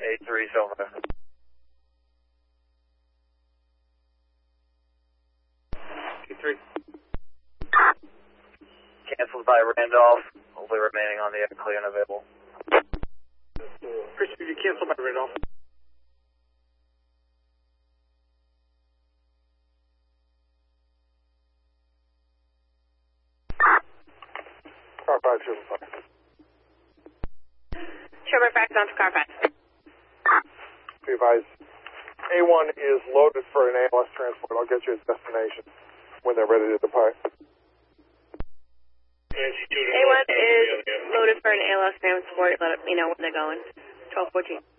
A3 Silver. T3. Canceled by Randolph. Only remaining on the air clear and available. Appreciate you canceled by Randolph. Car 5, Silver 5. Sherman Fax on to car 5. Be advised, A1 is loaded for an ALS transport. I'll get you its destination when they're ready to depart. A1 is loaded for an ALS transport. Let me know when they're going. 1214.